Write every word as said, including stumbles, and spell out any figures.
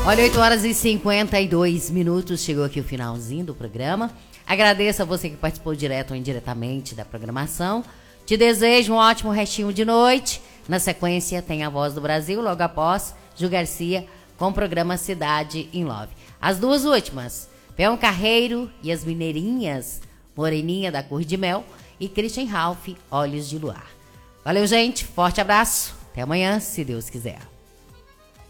Olha, oito horas e cinquenta e dois minutos, chegou aqui o finalzinho do programa. Agradeço a você que participou direto ou indiretamente da programação. Te desejo um ótimo restinho de noite. Na sequência tem a Voz do Brasil, logo após Ju Garcia com o programa Cidade in Love. As duas últimas, Peão Carreiro e as Mineirinhas, Moreninha da Cor de Mel e Christian Ralph, Olhos de Luar. Valeu, gente. Forte abraço. Até amanhã, se Deus quiser.